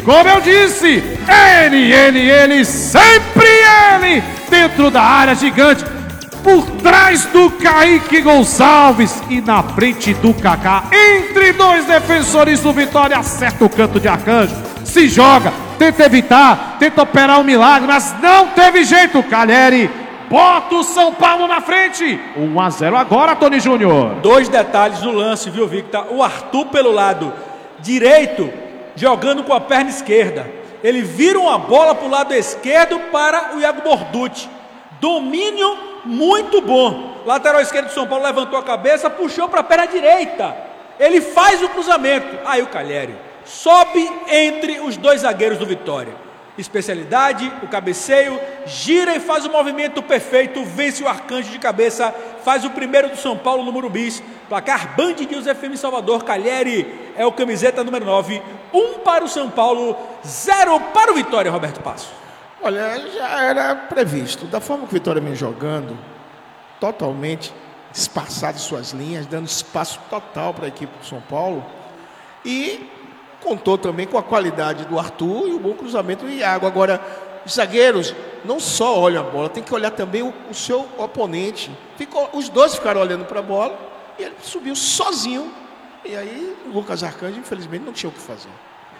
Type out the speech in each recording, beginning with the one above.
Como eu disse, ele, sempre ele, dentro da área gigante, por trás do Kaique Gonçalves e na frente do Kaká, entre dois defensores do Vitória, acerta o canto de Arcanjo, se joga, tenta evitar, tenta operar um milagre, mas não teve jeito. Calheri bota o São Paulo na frente, 1-0 agora, Tony Júnior. Dois detalhes no lance, viu, Victor? O Arthur pelo lado direito, jogando com a perna esquerda. Ele vira uma bola para o lado esquerdo para o Iago Borducci. Domínio muito bom. Lateral esquerdo do São Paulo levantou a cabeça, puxou para a perna direita. Ele faz o cruzamento. Aí o Calheri sobe entre os dois zagueiros do Vitória. Especialidade, o cabeceio, gira e faz o movimento perfeito, vence o Arcanjo de cabeça, faz o primeiro do São Paulo no Morumbis. Placar Band News FM Salvador. Calheri é o camiseta número 9, 1 para o São Paulo, 0 para o Vitória, Roberto Passo. Olha, já era previsto, da forma que o Vitória vem jogando, totalmente espaçado suas linhas, dando espaço total para a equipe do São Paulo, e contou também com a qualidade do Arthur e o bom cruzamento do Iago. Agora, os zagueiros não só olham a bola, tem que olhar também o seu oponente. Os dois ficaram olhando para a bola e ele subiu sozinho. E aí o Lucas Arcanjo, infelizmente, não tinha o que fazer.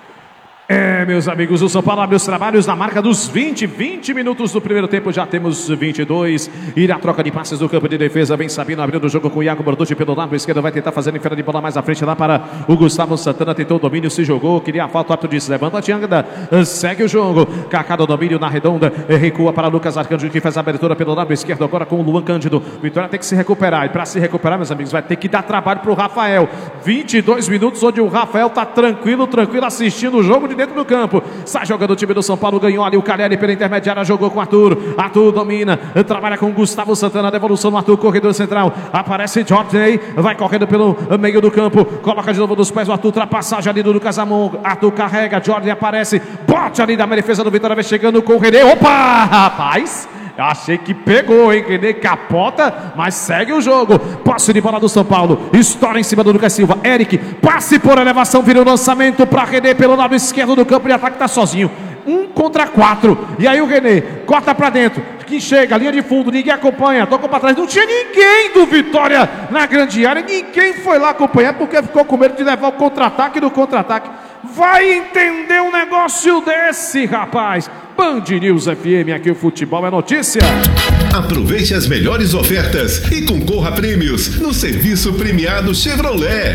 Meus amigos, o São Paulo abre os trabalhos na marca dos 20 minutos do primeiro tempo, já temos 22, e na troca de passes do campo de defesa, vem Sabino abrindo o jogo com o Iago Borducci pelo lado esquerdo, vai tentar fazer enfiada de bola mais à frente lá para o Gustavo Santana, tentou o domínio, se jogou, queria a falta, o árbitro disse, levanta a Tianga, segue o jogo, Kaká do domínio na redonda, recua para Lucas Arcanjo, que faz a abertura pelo lado esquerdo, agora com o Luan Cândido. Vitória tem que se recuperar, e para se recuperar, meus amigos, vai ter que dar trabalho para o Rafael. 22 minutos onde o Rafael está tranquilo assistindo o jogo de dentro do campo. Sai jogando o time do São Paulo, ganhou ali o Calheri pela intermediária, jogou com o Arthur domina, trabalha com o Gustavo Santana, devolução no Arthur, corredor central, aparece Jorge, vai correndo pelo meio do campo, coloca de novo dos pés o Arthur, ultrapassagem ali do Lucas Amon, Arthur carrega, Jorge aparece, bote ali da defesa do Vitória, vai chegando com o René, opa, rapaz, achei que pegou, hein? René capota, mas segue o jogo. Posse de bola do São Paulo. Estoura em cima do Lucas Silva. Eric, passe por elevação, vira o lançamento para René pelo lado esquerdo do campo de ataque, tá sozinho. 1 contra 4. E aí o René corta para dentro. Que chega, linha de fundo, ninguém acompanha. Tocou para trás. Não tinha ninguém do Vitória na grande área. Ninguém foi lá acompanhar porque ficou com medo de levar o contra-ataque do contra-ataque. Vai entender um negócio desse, rapaz. Band News FM, aqui o futebol é notícia. Aproveite as melhores ofertas e concorra a prêmios no serviço premiado Chevrolet.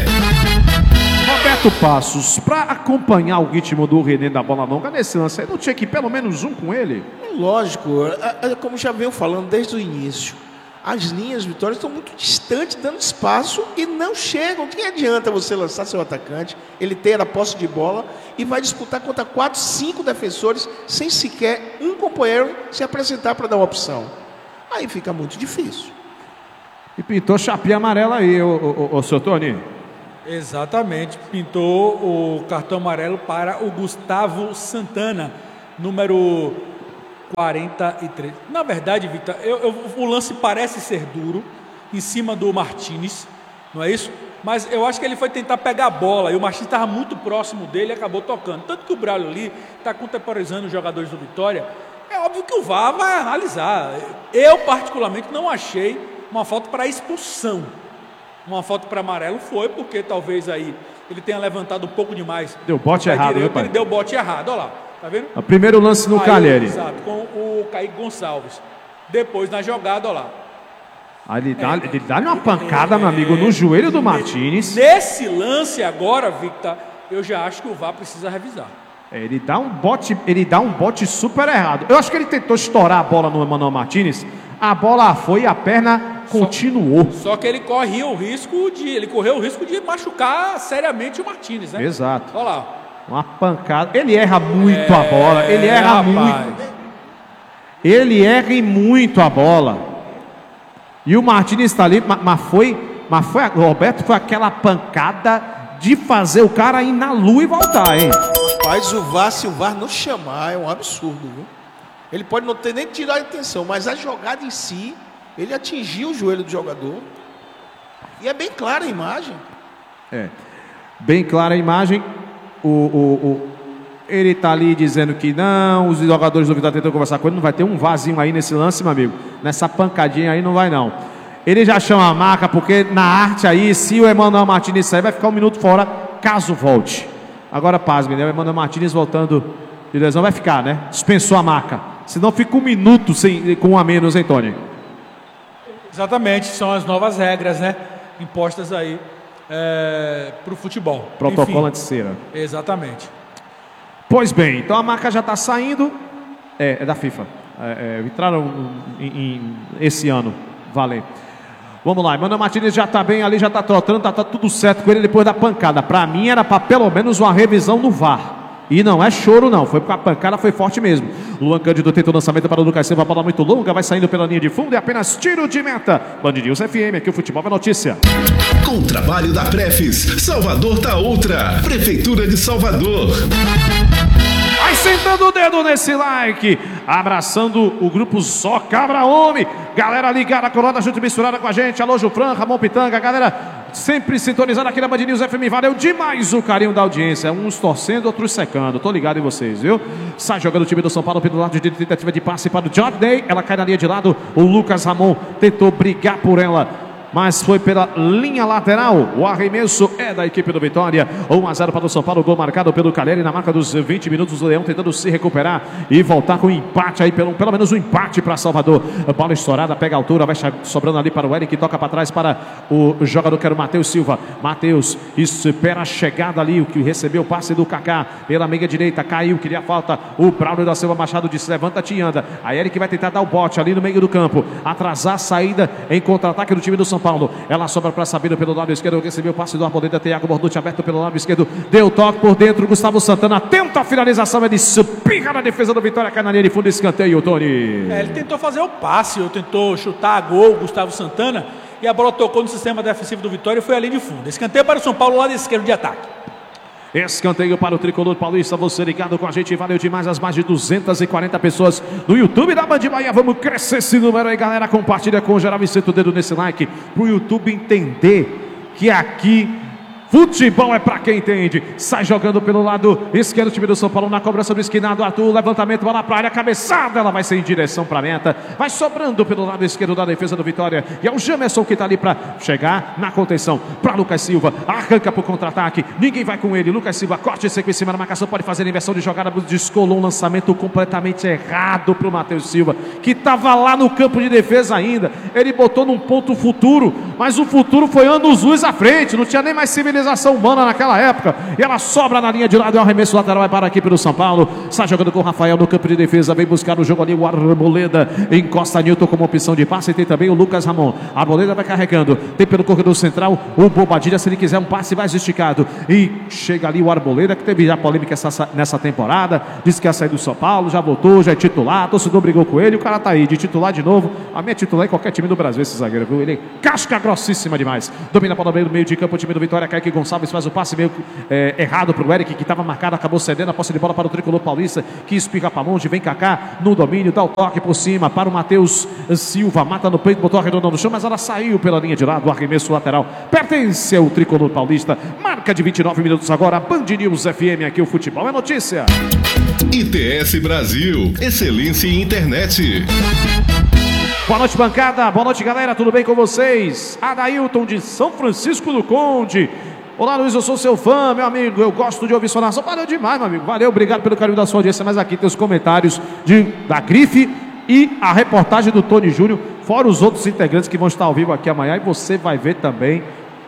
Roberto Passos, para acompanhar o ritmo do René da bola longa nesse lance aí, não tinha que ir pelo menos um com ele? Lógico, como já venho falando desde o início, as linhas de Vitória estão muito distantes, dando espaço e não chegam. Que adianta você lançar seu atacante, ele ter a posse de bola e vai disputar contra 4, 5 defensores sem sequer um companheiro se apresentar para dar uma opção. Aí fica muito difícil. E pintou chapinha amarela aí, o seu Tony. Exatamente, pintou o cartão amarelo para o Gustavo Santana, número 43. Na verdade, Victor, o lance parece ser duro em cima do Martínez, não é isso? Mas eu acho que ele foi tentar pegar a bola e o Martínez estava muito próximo dele e acabou tocando. Tanto que o Braulio ali está contemporizando os jogadores do Vitória. É óbvio que o VAR vai analisar. Eu, particularmente, não achei uma falta para expulsão. Uma falta para amarelo foi porque talvez aí ele tenha levantado um pouco demais. Deu bote errado, né, pai? Ele deu bote errado, olha lá. Tá vendo? O primeiro lance no Calheri. Exato, com o Kaique Gonçalves. Depois na jogada, olha lá. Aí ele dá uma pancada, meu amigo, no joelho do Martínez. Nesse lance agora, Victor, eu já acho que o VAR precisa revisar. Ele dá um bote super errado. Eu acho que ele tentou estourar a bola no Emmanuel Martínez. A bola foi e a perna continuou. Só que ele correu o risco de machucar seriamente o Martínez, né? Exato. Olha lá. Uma pancada. Ele erra muito a bola. Ele erra muito. Ele erra muito a bola. E o Martínez está ali, mas foi, Roberto, foi aquela pancada de fazer o cara ir na lua e voltar, hein? Rapaz, se o VAR não chamar, é um absurdo, viu? Ele pode não ter nem tirado a atenção, mas a jogada em si, ele atingiu o joelho do jogador. E é bem clara a imagem. É, bem clara a imagem. Ele tá ali dizendo que não, os jogadores do Vitória tentam conversar com ele, não vai ter um vazinho aí nesse lance, meu amigo. Nessa pancadinha aí não vai não. Ele já chama a marca, porque na arte aí, se o Emmanuel Martins sair, vai ficar 1 minuto fora, caso volte. Agora, pasme, né? O Emmanuel Martins voltando de lesão vai ficar, né? Dispensou a marca. Senão fica 1 minuto com 1 a menos, hein, Tony? Exatamente, são as novas regras, né? Impostas aí para o futebol. Protocolo de cera. Exatamente. Pois bem, então a marca já está saindo. É da FIFA. Entraram esse ano. Valeu. Vamos lá, Emmanuel Martins já está bem ali, já está trotando, tá tudo certo com ele depois da pancada. Para mim era para pelo menos uma revisão no VAR. E não é choro não, foi porque a pancada foi forte mesmo. Luan Cândido tenta o lançamento para o Lucas Silva, bola muito longa, vai saindo pela linha de fundo e apenas tiro de meta. Band News FM, aqui o futebol é notícia. Com o trabalho da Prefis, Salvador tá outra. Prefeitura de Salvador. Vai sentando o dedo nesse like, abraçando o grupo Só Cabra Homem. Galera ligada, colada junto e misturada com a gente. Alô, Jufran, Ramon Pitanga, galera sempre sintonizada aqui na Band News FM. Valeu demais o carinho da audiência. Uns torcendo, outros secando. Tô ligado em vocês, viu? Sai jogando o time do São Paulo pelo lado de tentativa de passe para o Jordan. Ela cai na linha de lado. O Lucas Ramon tentou brigar por ela, mas foi pela linha lateral. O arremesso é da equipe do Vitória. 1-0 para o São Paulo. Gol marcado pelo Caleri na marca dos 20 minutos. O Leão tentando se recuperar e voltar com um empate aí, pelo menos um empate para Salvador. Bola estourada, pega a altura, vai sobrando ali para o Eric, toca para trás para o jogador que era o Matheus Silva. Matheus espera a chegada ali, o que recebeu o passe do Kaká pela meia direita, caiu, queria falta. O Braulio da Silva Machado disse: levanta-te e anda. A Eric vai tentar dar o bote ali no meio do campo, atrasar a saída em contra-ataque do time do São Paulo. Ela sobra para Sabino pelo lado esquerdo, recebeu o passe do Arboleda, Thiago Borducci aberto pelo lado esquerdo, deu toque por dentro, Gustavo Santana tenta a finalização, ele espirra na defesa do Vitória, cai na linha de fundo, escanteio, Tony. Ele tentou fazer o passe, tentou chutar a gol, Gustavo Santana, e a bola tocou no sistema defensivo do Vitória e foi ali de fundo. Escanteio para o São Paulo, lado esquerdo de ataque. Escanteio para o tricolor paulista, você ligado com a gente, valeu demais as mais de 240 pessoas no YouTube da Band Bahia. Vamos crescer esse número aí, galera, compartilha com geral e senta o dedo nesse like pro YouTube entender que aqui futebol é pra quem entende. Sai jogando pelo lado esquerdo o time do São Paulo na cobrança do esquinado. Arthur, levantamento, bola pra área, cabeçada, ela vai ser em direção pra meta. Vai sobrando pelo lado esquerdo da defesa do Vitória. E é o Jamerson que tá ali pra chegar na contenção. Pra Lucas Silva, arranca pro contra-ataque. Ninguém vai com ele. Lucas Silva, corte seco em cima da marcação, pode fazer a inversão de jogada. Descolou um lançamento completamente errado pro Matheus Silva, que tava lá no campo de defesa ainda. Ele botou num ponto futuro, mas o futuro foi anos-luz à frente. Não tinha nem mais civilização humana naquela época, e ela sobra na linha de lado, é o arremesso lateral, vai para a equipe do São Paulo, sai jogando com o Rafael no campo de defesa, vem buscar o jogo ali, o Arboleda, encosta Newton como opção de passe, e tem também o Lucas Ramon, a Arboleda vai carregando, tem pelo corredor central, o Bobadilha, se ele quiser um passe mais esticado, e chega ali o Arboleda, que teve já polêmica nessa temporada, disse que ia sair do São Paulo, já voltou, já é titular, torcedor brigou com ele, o cara tá aí, de titular de novo, a minha titular em qualquer time do Brasil, esse zagueiro, viu? Ele casca grossíssima demais, domina a bola no meio de campo, o time do Vitória, Kaique Gonçalves faz o passe meio errado para o Eric, que estava marcado, acabou cedendo a posse de bola para o tricolor paulista, que espirra para longe, vem Kaká no domínio, dá o toque por cima para o Matheus Silva, mata no peito, botou a redonda no chão, mas ela saiu pela linha de lado, o arremesso lateral pertence ao tricolor paulista, marca de 29 minutos agora, Band News FM, aqui o futebol é notícia. ITS Brasil, excelência em internet. Boa noite, bancada. Boa noite, galera. Tudo bem com vocês? Adailton de São Francisco do Conde. Olá, Luiz, eu sou seu fã, meu amigo. Eu gosto de ouvir sua narração. Valeu demais, meu amigo. Valeu, obrigado pelo carinho da sua audiência. Mas aqui tem os comentários da Grife e a reportagem do Tony Júnior, fora os outros integrantes que vão estar ao vivo aqui amanhã. E você vai ver também.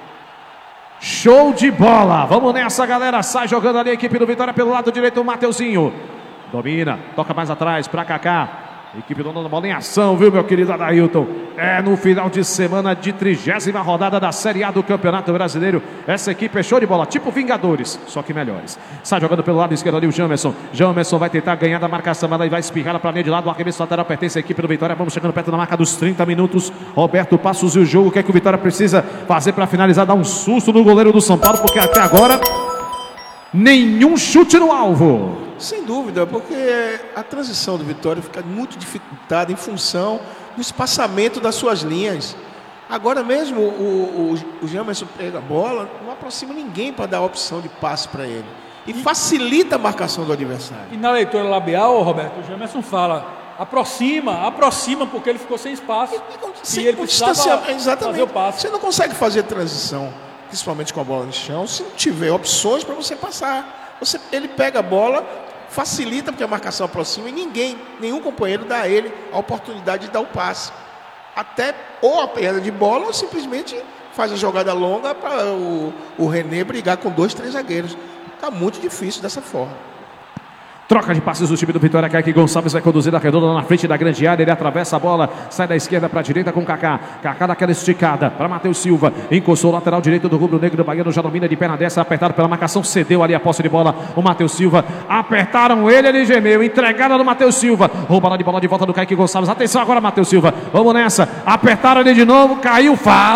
Show de bola. Vamos nessa, galera. Sai jogando ali a equipe do Vitória pelo lado direito, o Mateuzinho. Domina, toca mais atrás para Kaká. Equipe dona da bola em ação, viu, meu querido Adailton? É no final de semana de 30ª rodada da Série A do Campeonato Brasileiro. Essa equipe é show de bola, tipo Vingadores, só que melhores. Sai jogando pelo lado esquerdo ali o Jamerson. Jamerson vai tentar ganhar da marcação, ela vai espirrar para a linha de lado. O arremesso lateral pertence à equipe do Vitória. Vamos chegando perto da marca dos 30 minutos. Roberto Passos e o jogo. O que é que o Vitória precisa fazer para finalizar? Dar um susto no goleiro do São Paulo, porque até agora nenhum chute no alvo. Sem dúvida, porque a transição do Vitória fica muito dificultada em função do espaçamento das suas linhas. Agora mesmo o Jamerson pega a bola, não aproxima ninguém para dar a opção de passe para ele. e facilita a marcação do adversário. E na leitura labial, Roberto, o Jamerson fala, aproxima, porque ele ficou sem espaço e ele precisava fazer o passe. Você não consegue fazer transição, principalmente com a bola no chão, se não tiver opções para você passar. Ele pega a bola, facilita porque a marcação aproxima e nenhum companheiro dá a ele a oportunidade de dar o passe. Até ou a perda de bola ou simplesmente faz a jogada longa para o René brigar com 2, 3 zagueiros. Está muito difícil dessa forma. Troca de passes do time do Vitória. Kaique Gonçalves vai conduzir a redonda na frente da grande área. Ele atravessa a bola, sai da esquerda para a direita com Kaká. Kaká daquela esticada para Matheus Silva. Encostou o lateral direito do rubro-negro do Baiano. Já domina de perna dessa, apertado pela marcação. Cedeu ali a posse de bola. O Matheus Silva. Apertaram ele gemeu. Entregada do Matheus Silva. Roubada de bola de volta do Kaique Gonçalves. Atenção agora, Matheus Silva. Vamos nessa. Apertaram ele de novo. Caiu.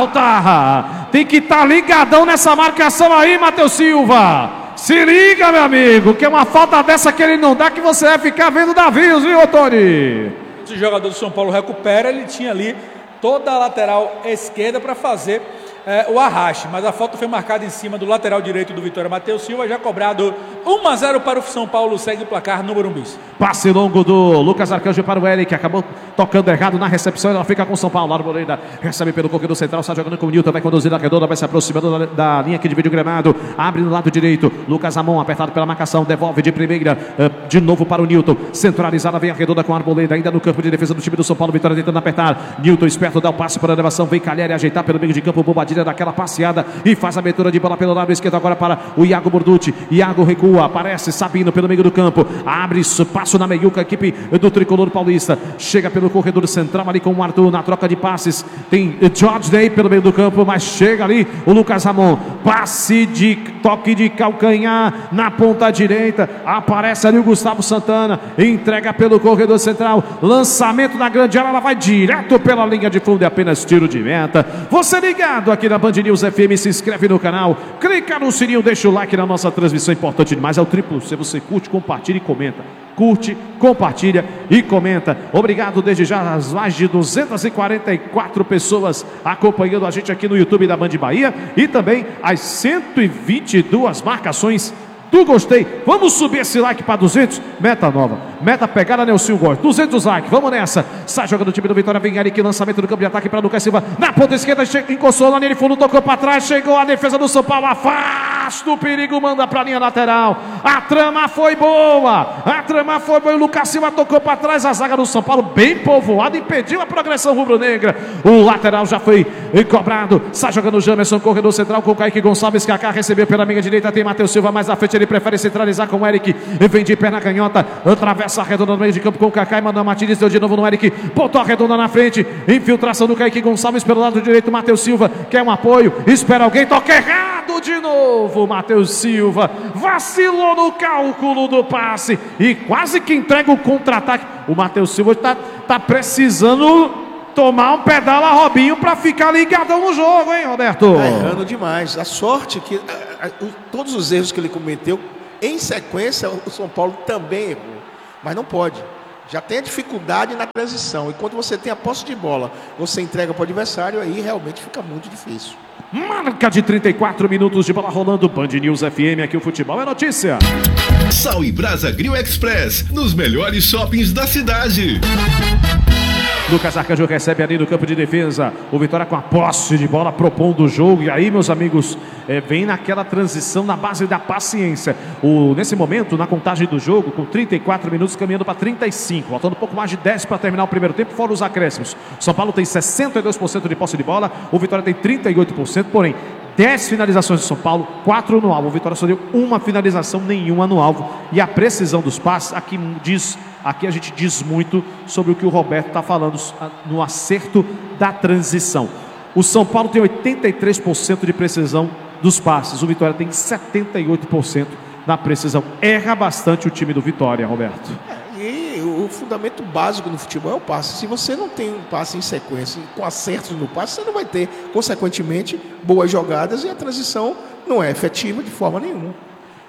Falta. Tem que estar ligadão nessa marcação aí, Matheus Silva. Se liga, meu amigo, que é uma falta dessa que ele não dá, que você vai ficar vendo navios, viu, Tony? Se o jogador do São Paulo recupera, ele tinha ali toda a lateral esquerda para fazer o arraste, mas a falta foi marcada em cima do lateral direito do Vitória, Matheus Silva, já cobrado 1-0 para o São Paulo, segue o placar no Morumbi. Passe longo do Lucas Arcanjo para o Eric, acabou tocando errado na recepção, ela fica com o São Paulo. Arboleda recebe pelo corredor central, está jogando com o Nilton, vai conduzir a redonda, vai se aproximando da linha que divide o gramado, abre no lado direito, Lucas Amon apertado pela marcação, devolve de primeira, de novo para o Nilton, centralizada, vem a redonda com a Arboleda, ainda no campo de defesa do time do São Paulo, Vitória tentando apertar, Nilton esperto, dá o passe para a elevação, vem Calheri ajeitar pelo meio de campo, Bobadilha daquela passeada e faz a abertura de bola pelo lado esquerdo agora para o Iago Borducci. Iago recua, aparece Sabino pelo meio do campo, abre espaço na meiuca, a equipe do Tricolor Paulista, chega pelo corredor central ali com o Arthur na troca de passes, tem George Day pelo meio do campo, mas chega ali o Lucas Ramon, passe de toque de calcanhar na ponta direita, aparece ali o Gustavo Santana, entrega pelo corredor central, lançamento na grande área, ela vai direto pela linha de fundo e apenas tiro de meta. Você ligado aqui na Band News FM, se inscreve no canal, clica no sininho, deixa o like na nossa transmissão, importante demais, é o triplo C, você curte, compartilha e comenta. Curte, compartilha e comenta. Obrigado desde já às mais de 244 pessoas acompanhando a gente aqui no YouTube da Band Bahia e também as 122 marcações do gostei. Vamos subir esse like para 200. Meta nova. Meta pegada, Nelson Góes. 200 likes. Vamos nessa. Sai jogando o time do Vitória. Vem ali que lançamento do campo de ataque para Lucas Silva. Na ponta esquerda, encostou na linha de fundo, tocou para trás. Chegou a defesa do São Paulo. Afasta o perigo, manda para a linha lateral. A trama foi boa. O Lucas Silva tocou para trás. A zaga do São Paulo bem povoada. Impediu a progressão rubro-negra. O lateral já foi cobrado. Sai jogando o Jamerson, corredor central com o Kaique Gonçalves. Kaká recebeu pela minha direita. Tem Matheus Silva mais à frente. Ele prefere centralizar com o Eric, vem de perna canhota, atravessa a redonda no meio de campo com o Kaká e Manuel Martins, deu de novo no Eric, botou a redonda na frente, infiltração do Kaique Gonçalves pelo lado direito, Matheus Silva quer um apoio, espera alguém, toca errado de novo, Matheus Silva vacilou no cálculo do passe e quase que entrega o contra-ataque. O Matheus Silva tá precisando tomar um pedala Robinho para ficar ligadão no jogo, hein, Roberto? Tá errando demais. A sorte que todos os erros que ele cometeu, em sequência, o São Paulo também errou. Mas não pode. Já tem a dificuldade na transição. E quando você tem a posse de bola, você entrega para o adversário, aí realmente fica muito difícil. Marca de 34 minutos de bola rolando. Band News FM, aqui o futebol é notícia. Sal e Brasa Grill Express, nos melhores shoppings da cidade. Lucas Arcanjo recebe ali no campo de defesa. O Vitória com a posse de bola propondo o jogo. E aí, meus amigos, vem naquela transição na base da paciência. Nesse momento, na contagem do jogo, com 34 minutos caminhando para 35. Faltando um pouco mais de 10 para terminar o primeiro tempo, fora os acréscimos. São Paulo tem 62% de posse de bola. O Vitória tem 38%, porém 10 finalizações de São Paulo, 4 no alvo. O Vitória só deu uma finalização, nenhuma no alvo. E a precisão dos passes, aqui a gente diz muito sobre o que o Roberto está falando no acerto da transição. O São Paulo tem 83% de precisão dos passes. O Vitória tem 78% na precisão. Erra bastante o time do Vitória, Roberto. E o fundamento básico no futebol é o passe. Se você não tem um passe em sequência, com acertos no passe, você não vai ter, consequentemente, boas jogadas e a transição não é efetiva de forma nenhuma.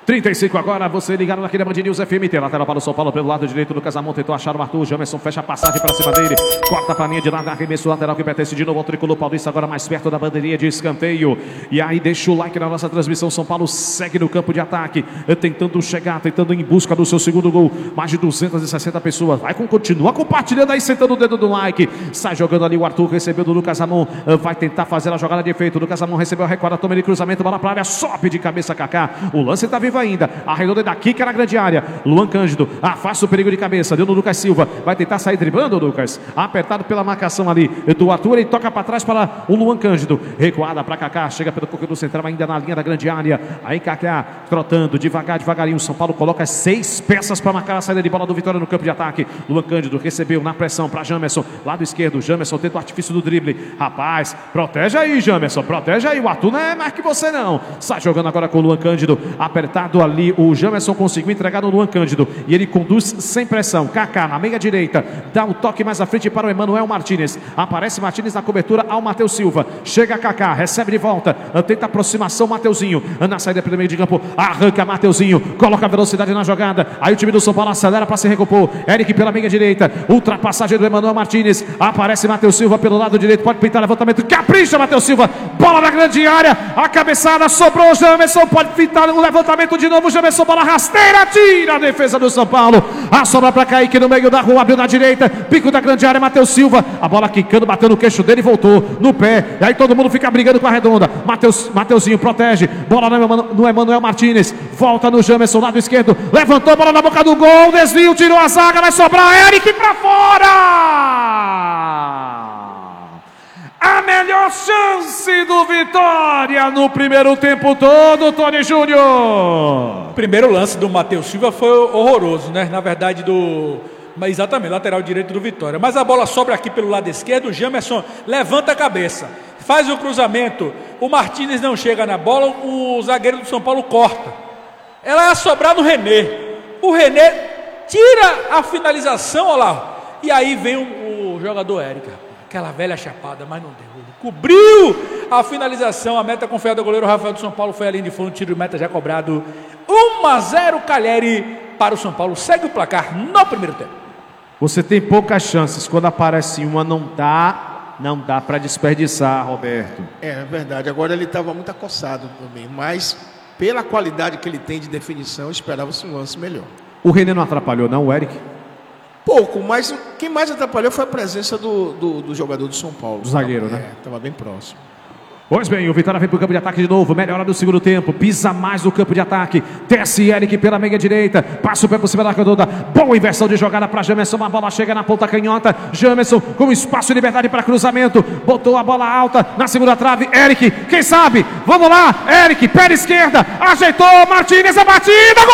35 agora, você ligado naquele Band News FM, tem lateral para o São Paulo pelo lado direito, Lucas Amon tentou achar o Arthur, Jamerson fecha a passagem para cima dele, corta para a linha de lado, arremesso lateral que pertence de novo ao tricolor paulista, agora mais perto da bandeirinha de escanteio, e aí deixa o like na nossa transmissão, São Paulo segue no campo de ataque, tentando chegar, tentando ir em busca do seu segundo gol, mais de 260 pessoas, continua compartilhando aí, sentando o dedo do like, sai jogando ali o Arthur, recebeu do Lucas Amon, vai tentar fazer a jogada de efeito, o Lucas Amon recebeu a recuada, toma ele cruzamento, bola para a área, sobe de cabeça Kaká, o lance está vivo ainda, arredonda daqui que era a grande área, Luan Cândido afasta o perigo de cabeça, deu no Lucas Silva, vai tentar sair driblando o Lucas, apertado pela marcação ali do Arthur, ele toca para trás para o Luan Cândido, recuada para Kaká, chega pelo corredor central ainda na linha da grande área, aí Kaká trotando devagarinho, São Paulo coloca 6 peças para marcar a saída de bola do Vitória no campo de ataque, Luan Cândido recebeu na pressão para Jamerson, lado esquerdo, Jamerson tenta o artifício do drible, rapaz, protege aí Jamerson, protege aí, o Arthur não é mais que você não, sai jogando agora com o Luan Cândido, apertado ali, o Jamerson conseguiu entregar no Luan Cândido e ele conduz sem pressão, Kaká na meia direita, dá um toque mais à frente para o Emanuel Martínez, aparece Martínez na cobertura ao Matheus Silva, chega Kaká, recebe de volta, tenta aproximação Mateuzinho, na saída pelo meio de campo, arranca Mateuzinho, coloca velocidade na jogada, aí o time do São Paulo acelera para se recompor, Eric pela meia direita, ultrapassagem do Emanuel Martínez, aparece Matheus Silva pelo lado direito, pode pintar levantamento, capricha Matheus Silva, bola na grande área, a cabeçada sobrou o Jamerson, pode pintar o levantamento de novo, Jamerson, bola rasteira, tira a defesa do São Paulo, a sobra para Kaique no meio da rua, abriu na direita, pico da grande área, Matheus Silva, a bola quicando, bateu no queixo dele, voltou no pé, e aí todo mundo fica brigando com a redonda, Mateuzinho protege, bola no Emanuel Martínez, volta no Jamerson, lado esquerdo, levantou, bola na boca do gol, desvio, tirou a zaga, vai sobrar, Eric para fora! A melhor chance do Vitória no primeiro tempo todo, Tony Júnior. O primeiro lance do Matheus Silva foi horroroso, né? Na verdade, exatamente, lateral direito do Vitória. Mas a bola sobra aqui pelo lado esquerdo, o Jamerson levanta a cabeça, faz o cruzamento, o Martínez não chega na bola, o zagueiro do São Paulo corta. Ela ia sobrar no René. O René tira a finalização, olha lá. E aí vem o jogador Érica. Aquela velha chapada, mas não deu. Ele cobriu a finalização, a meta confiada do goleiro Rafael do São Paulo foi a linha de fundo, tiro de meta já cobrado. 1-0 Calheri para o São Paulo, segue o placar no primeiro tempo. Você tem poucas chances, quando aparece uma não dá para desperdiçar, Roberto. É verdade, agora ele estava muito acossado também, mas pela qualidade que ele tem de definição, esperava-se um lance melhor. O René não atrapalhou não, o Eric? Pouco, mas quem mais atrapalhou foi a presença do jogador do São Paulo. Do zagueiro, né? Estava bem próximo. Pois bem, o Vitória vem para o campo de ataque de novo, melhora do segundo tempo, pisa mais no campo de ataque, desce Eric pela meia direita, passa o pé por cima da redonda, boa inversão de jogada para Jamerson, a bola chega na ponta canhota, Jamerson com espaço e liberdade para cruzamento, botou a bola alta na segunda trave, Eric, quem sabe, vamos lá, Eric, pé esquerda, ajeitou, Martínez, a batida, gol!